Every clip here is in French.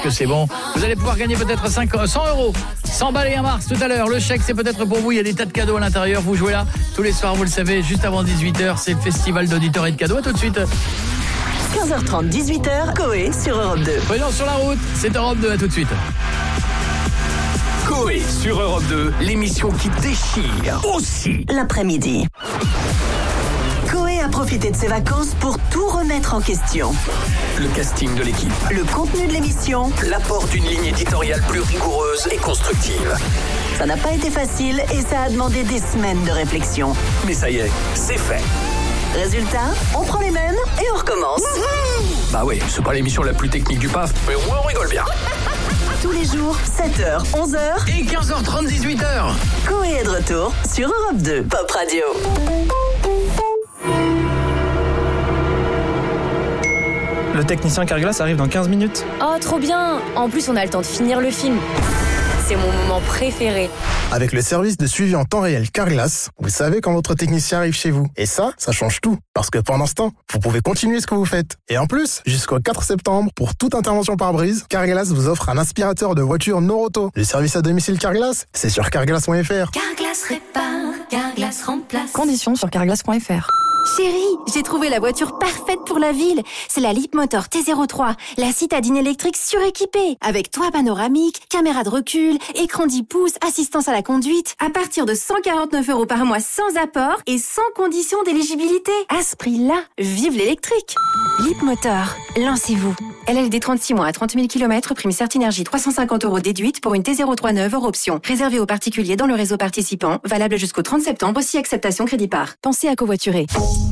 que c'est bon. Vous allez pouvoir gagner peut-être 100 €. 100 balles et un Mars tout à l'heure. Le chèque, c'est peut-être pour vous. Il y a des tas de cadeaux à l'intérieur. Vous jouez là tous les soirs, vous le savez, juste avant 18h. C'est le festival d'auditeurs et de cadeaux. À tout de suite. 15h30, 18h, Coé sur Europe 2. Voyons sur la route, c'est Europe 2. À tout de suite. Coé sur Europe 2, l'émission qui déchire aussi l'après-midi. Coé a profité de ses vacances pour tout remettre en question. Le casting de l'équipe, le contenu de l'émission, l'apport d'une ligne éditoriale plus rigoureuse et constructive. Ça n'a pas été facile et ça a demandé des semaines de réflexion. Mais ça y est, c'est fait. Résultat, on prend les mêmes et on recommence. Bah oui, c'est pas l'émission la plus technique du PAF, mais au moins on rigole bien. Tous les jours, 7h, 11h et 15h30, 18h. Coé est de retour sur Europe 2, Pop Radio. Le technicien Carglass arrive dans 15 minutes. Oh, trop bien! En plus, on a le temps de finir le film. C'est mon moment préféré. Avec le service de suivi en temps réel Carglass, vous savez quand votre technicien arrive chez vous. Et ça change tout. Parce que pendant ce temps, vous pouvez continuer ce que vous faites. Et en plus, jusqu'au 4 septembre, pour toute intervention par brise, Carglass vous offre un aspirateur de voiture Noroto. Le service à domicile Carglass, c'est sur carglass.fr. Carglass répare, Carglass remplace. Conditions sur carglass.fr. Chérie, j'ai trouvé la voiture parfaite pour la ville. C'est la Leapmotor T03, la citadine électrique suréquipée. Avec toit panoramique, caméra de recul, écran 10 pouces, assistance à la conduite. À partir de 149 € par mois sans apport et sans condition d'éligibilité. À ce prix-là, vive l'électrique. Leapmotor, lancez-vous. LLD 36 mois à 30 000 km, prime Certinergie 350 € déduite pour une T03 neuve hors option. Réservée aux particuliers dans le réseau participant, valable jusqu'au 30 septembre si acceptation crédit par. Pensez à covoiturer.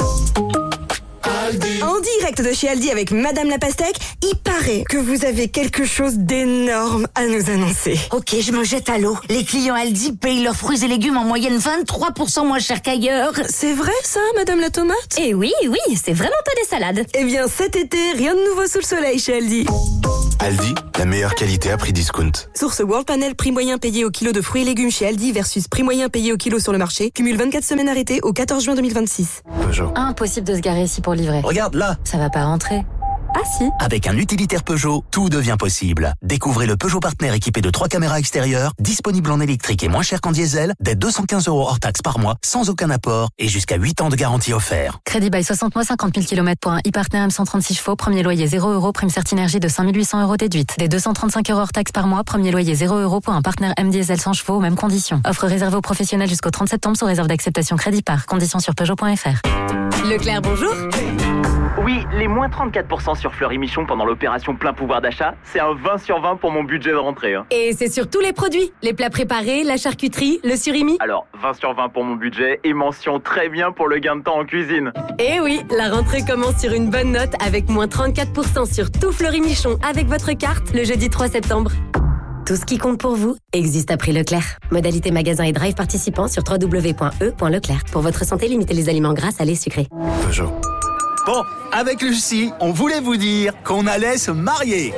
En direct de chez Aldi avec Madame la Pastèque, il paraît que vous avez quelque chose d'énorme à nous annoncer. Ok, je me jette à l'eau. Les clients Aldi payent leurs fruits et légumes en moyenne 23% moins cher qu'ailleurs. C'est vrai ça, Madame la Tomate? Eh oui, c'est vraiment pas des salades. Eh bien cet été, rien de nouveau sous le soleil chez Aldi. Aldi, la meilleure qualité à prix discount. Source World Panel, prix moyen payé au kilo de fruits et légumes chez Aldi versus prix moyen payé au kilo sur le marché. Cumule 24 semaines arrêtées au 14 juin 2026. Peugeot. Impossible de se garer ici pour livrer. Regarde là. Ça va pas rentrer. Ah si. Avec un utilitaire Peugeot, tout devient possible. Découvrez le Peugeot Partner équipé de 3 caméras extérieures, disponible en électrique et moins cher qu'en diesel, dès 215 € hors taxe par mois, sans aucun apport et jusqu'à 8 ans de garantie offert. Crédit by 60 mois, 50 000 km pour un e-Partner M136 chevaux, premier loyer 0 €, prime Certinergie de 5 800 € déduite. Dès 235 € hors taxe par mois, premier loyer 0 € pour un Partner M diesel 100 chevaux aux mêmes conditions. Offre réservée aux professionnels jusqu'au 30 septembre sous réserve d'acceptation crédit par. Conditions sur Peugeot.fr. Leclerc, bonjour. Oui, les moins 34% sur Fleury Michon pendant l'opération plein pouvoir d'achat, c'est un 20 sur 20 pour mon budget de rentrée. Et c'est sur tous les produits, les plats préparés, la charcuterie, le surimi. Alors, 20 sur 20 pour mon budget et mention très bien pour le gain de temps en cuisine. Et oui, la rentrée commence sur une bonne note avec moins 34% sur tout Fleury Michon avec votre carte le jeudi 3 septembre. Tout ce qui compte pour vous existe à prix Leclerc. Modalité magasin et drive participants sur www.e.leclerc. Pour votre santé, limitez les aliments gras, salés, sucrés. Peugeot. Bon, avec Lucie, on voulait vous dire qu'on allait se marier.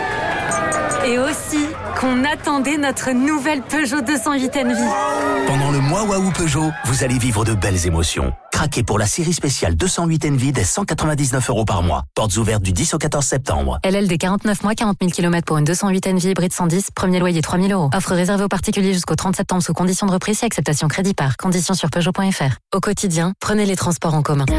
Et aussi qu'on attendait notre nouvelle Peugeot 208 Envie. Pendant le mois Waouh Peugeot, vous allez vivre de belles émotions. Craquez pour la série spéciale 208 Envie dès 199 € par mois. Portes ouvertes du 10 au 14 septembre. LLD 49 mois, 40 000 km pour une 208 Envie hybride 110, premier loyer 3 000 €. Offre réservée aux particuliers jusqu'au 30 septembre sous conditions de reprise et acceptation crédit par. Conditions sur Peugeot.fr. Au quotidien, prenez les transports en commun.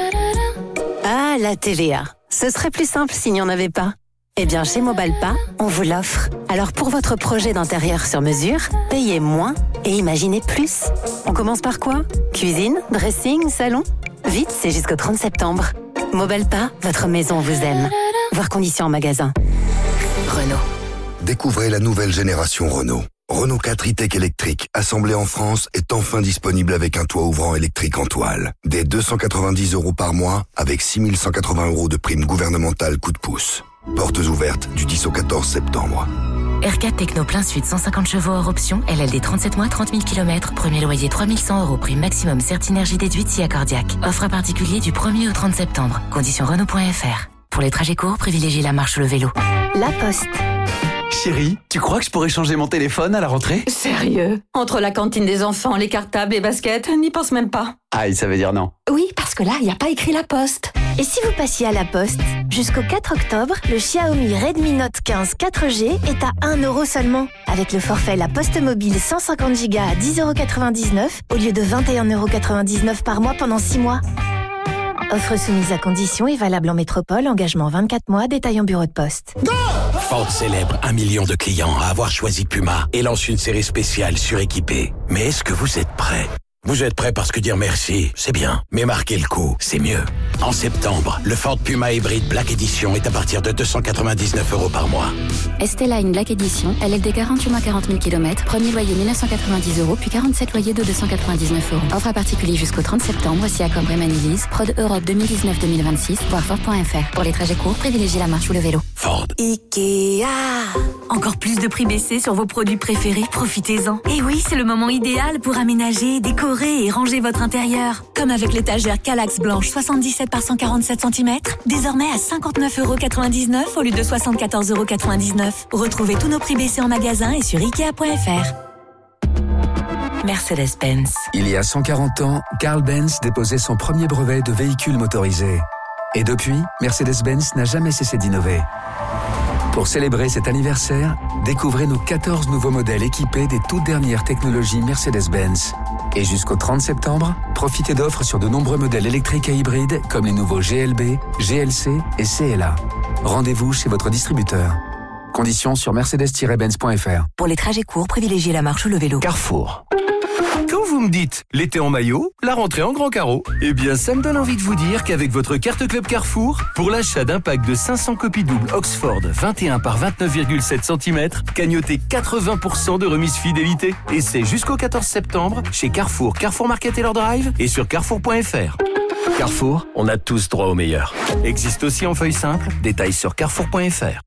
Ah, la TVA. Ce serait plus simple s'il n'y en avait pas. Eh bien, chez Mobalpa, on vous l'offre. Alors, pour votre projet d'intérieur sur mesure, payez moins et imaginez plus. On commence par quoi? Cuisine, dressing, salon? Vite, c'est jusqu'au 30 septembre. Mobalpa, votre maison vous aime. Voir conditions en magasin. Renault. Découvrez la nouvelle génération Renault. Renault 4 e-Tech électrique, assemblé en France, est enfin disponible avec un toit ouvrant électrique en toile. Dès 290 € par mois, avec 6 180 € de prime gouvernementale coup de pouce. Portes ouvertes du 10 au 14 septembre. R4 Techno plein sud, 150 chevaux hors option, LLD 37 mois, 30 000 km, premier loyer 3 100 €, prime maximum Certinergie déduite si accordiaque. Offre à particulier du 1er au 30 septembre. Conditions Renault.fr. Pour les trajets courts, privilégiez la marche ou le vélo. La Poste. Chérie, tu crois que je pourrais changer mon téléphone à la rentrée? Sérieux? Entre la cantine des enfants, les cartables, les baskets, n'y pense même pas. Aïe, ça veut dire non. Oui, parce que là, il n'y a pas écrit La Poste. Et si vous passiez à la poste? Jusqu'au 4 octobre, le Xiaomi Redmi Note 15 4G est à 1 € seulement. Avec le forfait La Poste Mobile 150 Go à 10,99 € au lieu de 21,99 € par mois pendant 6 mois. Offre soumise à condition et valable en métropole, engagement 24 mois, détail en bureau de poste. Ford célèbre 1 million de clients à avoir choisi Puma et lance une série spéciale suréquipée. Mais est-ce que vous êtes prêts ? Vous êtes prêts parce que dire merci, c'est bien, mais marquer le coup, c'est mieux. En septembre, le Ford Puma Hybrid Black Edition est à partir de 299 € par mois. Esteline Black Edition, LLD 48 mois 40 000 km, premier loyer 1990 €, puis 47 loyers de 299 €. Offre à particulier jusqu'au 30 septembre, si accord Bremen Lease, Prod Europe 2019-2026, voir Ford.fr. Pour les trajets courts, privilégiez la marche ou le vélo. Ford. Ikea. Encore plus de prix baissés sur vos produits préférés, profitez-en. Et oui, c'est le moment idéal pour aménager, décorer et ranger votre intérieur. Comme avec l'étagère Kallax blanche 77 par 147 cm, désormais à 59,99 € au lieu de 74,99 €. Retrouvez tous nos prix baissés en magasin et sur Ikea.fr. Mercedes-Benz. Il y a 140 ans, Carl Benz déposait son premier brevet de véhicule motorisé. Et depuis, Mercedes-Benz n'a jamais cessé d'innover. Pour célébrer cet anniversaire, découvrez nos 14 nouveaux modèles équipés des toutes dernières technologies Mercedes-Benz. Et jusqu'au 30 septembre, profitez d'offres sur de nombreux modèles électriques et hybrides comme les nouveaux GLB, GLC et CLA. Rendez-vous chez votre distributeur. Conditions sur mercedes-benz.fr. Pour les trajets courts, privilégiez la marche ou le vélo. Carrefour. Quand vous me dites l'été en maillot, la rentrée en grand carreau, eh bien ça me donne envie de vous dire qu'avec votre carte Club Carrefour, pour l'achat d'un pack de 500 copies doubles Oxford 21 par 29,7 cm, cagnotez 80% de remise fidélité. Et c'est jusqu'au 14 septembre chez Carrefour, Carrefour Market et leur drive et sur carrefour.fr. Carrefour, on a tous droit au meilleur. Existe aussi en feuille simple, détails sur carrefour.fr.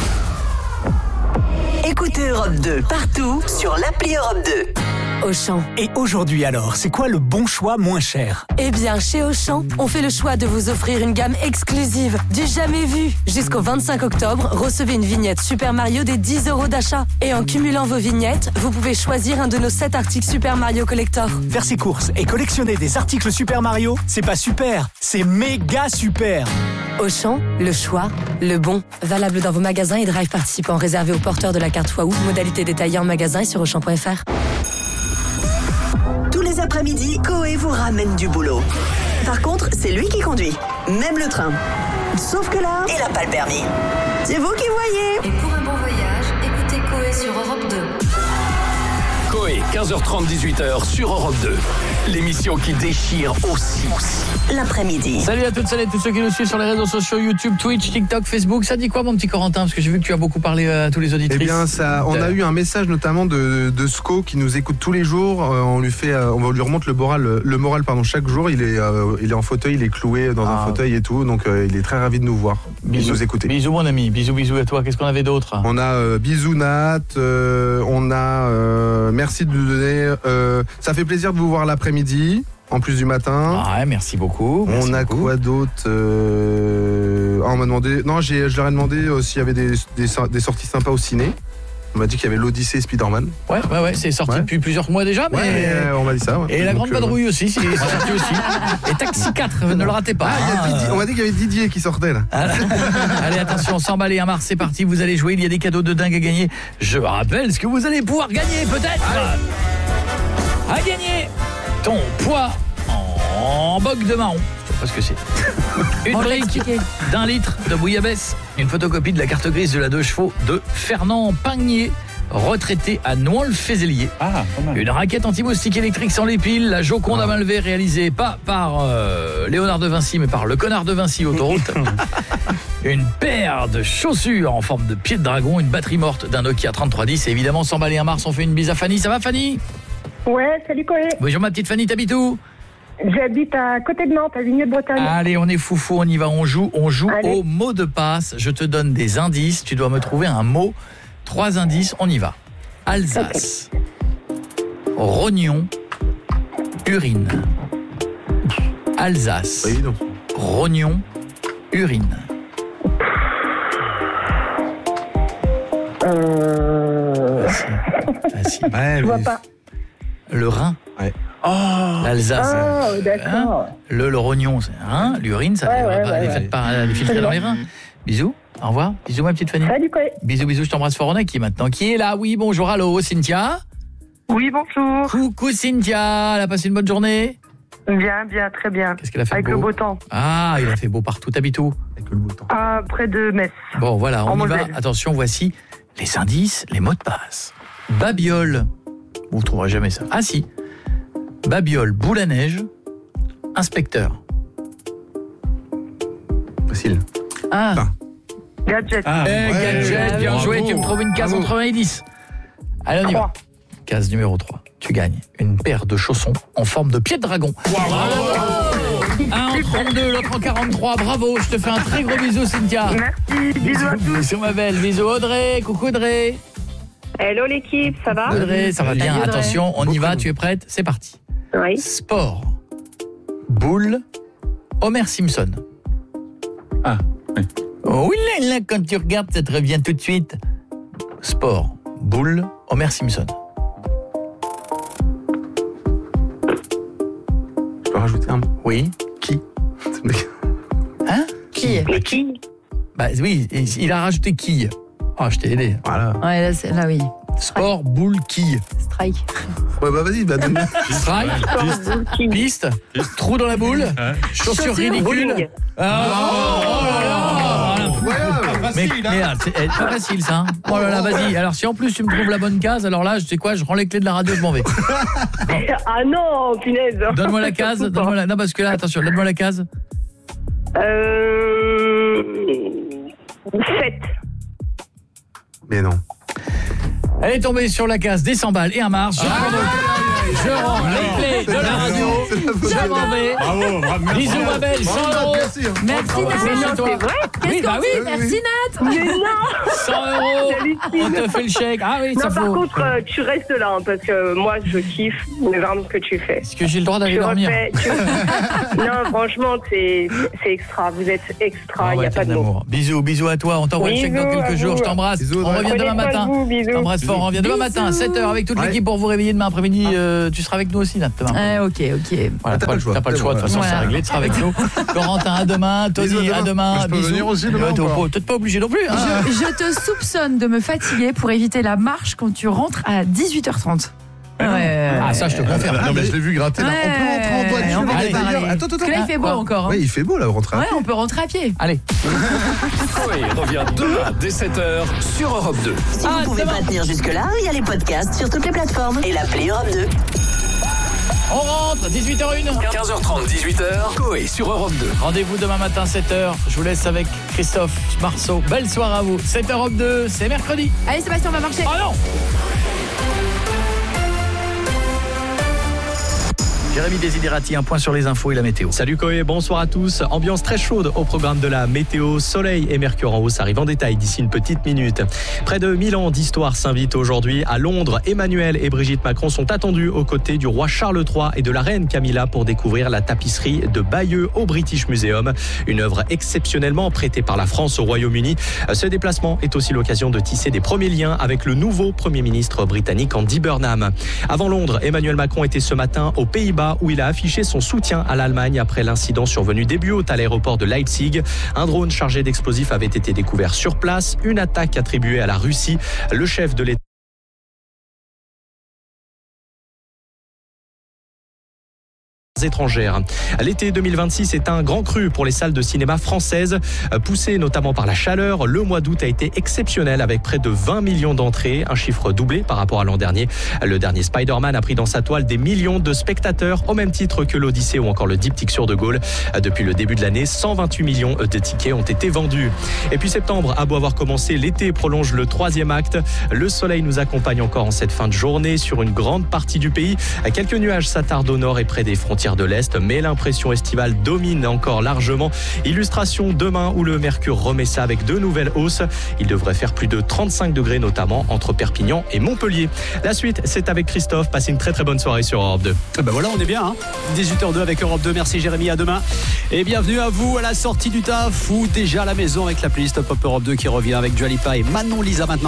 Écoutez Europe 2 partout sur l'appli Europe 2. Auchan. Et aujourd'hui alors, c'est quoi le bon choix moins cher? Eh bien, chez Auchan, on fait le choix de vous offrir une gamme exclusive, du jamais vu. Jusqu'au 25 octobre, recevez une vignette Super Mario des 10 € d'achat. Et en cumulant vos vignettes, vous pouvez choisir un de nos 7 articles Super Mario Collector. Faire ses courses et collectionner des articles Super Mario, c'est pas super, c'est méga super. Auchan, le choix, le bon. Valable dans vos magasins et drive participants réservés aux porteurs de la carte Waouh. Modalité détaillée en magasin et sur Auchan.fr. Tous les après-midi, Coé vous ramène du boulot. Par contre, c'est lui qui conduit, même le train. Sauf que là, il n'a pas le permis. C'est vous qui voyez. Et pour un bon voyage, écoutez Coé sur Europe 2. Coé, 15h30, 18h sur Europe 2. L'émission qui déchire aussi l'après-midi. Salut à toutes, salut à tous ceux qui nous suivent sur les réseaux sociaux, YouTube, Twitch, TikTok, Facebook. Ça dit quoi mon petit Corentin? Parce que j'ai vu que tu as beaucoup parlé à tous les auditrices. Eh bien, on a eu un message notamment de Sco qui nous écoute tous les jours. On lui remonte le moral chaque jour. Il est en fauteuil, il est cloué dans un fauteuil et tout. Donc il est très ravi de nous voir. Bisous, nous écouter. Bisous mon ami, bisous à toi. Qu'est-ce qu'on avait d'autre? On a bisous Nat, on a merci de nous donner. Ça fait plaisir de vous voir l'après-midi. En plus du matin. Ah ouais, merci beaucoup. On a quoi d'autre on m'a demandé. Non, je leur ai demandé s'il y avait des sorties sympas au ciné. On m'a dit qu'il y avait l'Odyssée et Spider-Man. Ouais, c'est sorti depuis plusieurs mois déjà. Mais on m'a dit ça. Ouais. Et La Grande Vadrouille aussi, c'est sorti aussi. Et Taxi 4, ne le ratez pas. On m'a dit qu'il y avait Didier qui sortait là. Allez, attention, 100 balles et un mars, c'est parti. Vous allez jouer, il y a des cadeaux de dingue à gagner. Je rappelle ce que vous allez pouvoir gagner peut-être. À gagner ton poids en boc de marron. Je sais pas ce que c'est. Une brique d'1 litre de bouillabaisse. Une photocopie de la carte grise de la 2 chevaux de Fernand Pagnier, retraité à Nouan-le-Fézélier. Une raquette anti-moustique électrique sans les piles, la Joconde à main levée, réalisée pas par Léonard de Vinci mais par le connard de Vinci autoroute. Une paire de chaussures en forme de pied de dragon, une batterie morte d'un Nokia 3310 et évidemment 100 balles et un mars. On fait une bise à Fanny. Ça va Fanny? Ouais, salut Coé. Bonjour ma petite Fanny, t'habites où? J'habite à côté de Nantes, à Vigneux-de-Bretagne. Allez, on est foufou, on y va, on joue au mot de passe. Je te donne des indices, tu dois me trouver un mot. 3 indices, on y va. Alsace, rognon, urine. Alsace, rognon, urine. Je vois pas. Le Rhin. Ouais. L'Alsace. Oh, d'accord. Le rognon, c'est l'urine, ça les fait pas les filtrer dans les reins. Bisous. Au revoir. Bisous ma petite Fanny. Salut quoi. Bisous, je t'embrasse fort. On a qui maintenant? Qui est là? Oui, bonjour, allô, Cynthia. Oui, bonjour. Coucou Cynthia, elle a passé une bonne journée? Bien, très bien. Qu'est-ce qu'elle a fait avec beau? le beau temps. Ah, il a fait beau partout. T'habites où? Avec le beau temps. Près de Metz. Bon, voilà, on En y va. Moselle. Attention, voici les indices, les mots de passe. Babiole. Vous ne trouverez jamais ça. Ah si. Babiole, boule à neige, inspecteur. Facile. Gadget. Gadget, bien joué, tu me trouves une case entre 1 et 10. Allez, on y va. Case numéro 3. Tu gagnes une paire de chaussons en forme de pied de dragon. Un en 32, l'autre en 43. Bravo, je te fais un très gros bisou, Cynthia. Merci, bisous à tous. Bisous, ma belle. Bisous, Audrey. Coucou, Audrey. Hello l'équipe, ça va? Audrey, ça va bien. Salut, Audrey. Attention, on y va, tu es prête? C'est parti. Oui. Sport. Boule. Homer Simpson. Oui, là, quand tu regardes, ça te revient tout de suite. Sport. Boule. Homer Simpson. Je peux rajouter un? Oui. Qui? Hein? Qui? Bah oui, il a rajouté quille. Ah, je t'ai aidé. Voilà. Ouais, là oui. Sport, boule, quille. Strike. Ouais, bah vas-y, donne-moi. Strike. Piste. Trou dans la boule. Chaussures ridicules. Oh là là. Mais merde, c'est pas facile ça. Oh là là, vas-y. Alors si en plus tu me trouves la bonne case, alors là, je sais quoi, je rends les clés de la radio, je m'en vais. Ah non, punaise. Donne-moi la case. Non, parce que là, attention, donne-moi la case. 7. Mais non. Elle est tombée sur la case des 100 balles et un marche. Je rends les clés de la radio. Je m'en vais. Bravo. Bisous ma belle, 100 €. Merci Nat. C'est toi. Qu'est-ce qu'on dit? Merci Nat. Mais non. 100 €. On te fait le chèque. Ah oui, ça Non, par faut. contre, tu restes là, hein, parce que moi, je kiffe vraiment ce que tu fais. Est-ce que j'ai le droit d'aller dormir? Non, franchement, c'est extra. Vous êtes extra, il n'y a pas de mots. Bisous à toi. On t'envoie le chèque dans quelques jours. Je t'embrasse. On revient demain matin. Je t'embrasse fort. On revient demain matin, 7h, avec toute l'équipe pour vous réveiller demain après-midi. Tu seras avec nous aussi, Nat, demain. Ok. Voilà, t'as pas le choix. De toute façon, c'est réglé. Tu seras avec nous. Corentin, à demain. Tony, à demain. Je peux venir aussi demain. Peut-être pas obligé non plus. Je te soupçonne de me fatiguer pour éviter la marche quand tu rentres à 18h30. Ah, ça, je te confirme. Non, mais je l'ai vu gratter là. On peut rentrer en voiture d'ailleurs. Attends. Parce que là, il fait beau encore. Ouais, il fait beau là, rentrer à Ouais, pied. on peut rentrer à pied. Allez. Coé revient demain dès 7h sur Europe 2. Si vous pouvez pas tenir jusque-là, il y a les podcasts sur toutes les plateformes et l'appli Europe 2. On rentre, 18h01. 15h30, 18h, Coé sur Europe 2. Rendez-vous demain matin, 7h. Je vous laisse avec Christophe Marceau. Belle soirée à vous. 7h Europe 2, c'est mercredi. Allez Sébastien, on va marcher. Oh non! Jérémy Desiderati, un point sur les infos et la météo. Salut Coé, bonsoir à tous. Ambiance très chaude au programme de la météo. Soleil et mercure en hausse arrivent en détail d'ici une petite minute. Près de 1000 ans d'histoire s'invitent aujourd'hui à Londres. Emmanuel et Brigitte Macron sont attendus aux côtés du roi Charles III et de la reine Camilla pour découvrir la tapisserie de Bayeux au British Museum. Une œuvre exceptionnellement prêtée par la France au Royaume-Uni. Ce déplacement est aussi l'occasion de tisser des premiers liens avec le nouveau Premier ministre britannique Andy Burnham. Avant Londres, Emmanuel Macron était ce matin aux Pays-Bas où il a affiché son soutien à l'Allemagne après l'incident survenu début août à l'aéroport de Leipzig. Un drone chargé d'explosifs avait été découvert sur place, une attaque attribuée à la Russie. Le chef de l'État étrangères. L'été 2026 est un grand cru pour les salles de cinéma françaises, poussé notamment par la chaleur. Le mois d'août a été exceptionnel avec près de 20 millions d'entrées, un chiffre doublé par rapport à l'an dernier. Le dernier Spider-Man a pris dans sa toile des millions de spectateurs, au même titre que l'Odyssée ou encore le Diptyque sur De Gaulle. Depuis le début de l'année, 128 millions de tickets ont été vendus. Et puis septembre a beau avoir commencé, l'été prolonge le troisième acte. Le soleil nous accompagne encore en cette fin de journée sur une grande partie du pays. Quelques nuages s'attardent au nord et près des frontières de l'Est, mais l'impression estivale domine encore largement. Illustration demain où le mercure remet ça avec de nouvelles hausses. Il devrait faire plus de 35 degrés notamment entre Perpignan et Montpellier. La suite, c'est avec Christophe. Passez une très très bonne soirée sur Europe 2. Ben voilà, on est bien, 18h02 avec Europe 2. Merci Jérémy, à demain. Et bienvenue à vous à la sortie du taf ou déjà à la maison avec la playlist Pop Europe 2 qui revient avec Dua Lipa et Manon Lisa maintenant.